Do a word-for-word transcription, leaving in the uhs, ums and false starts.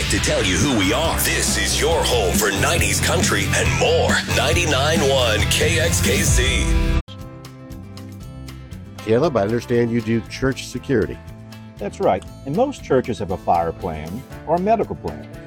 to tell you who we are. This is your home for nineties country and more. ninety-nine point one K X K C. Caleb, I understand you do church security. That's right. And most churches have a fire plan or a medical plan.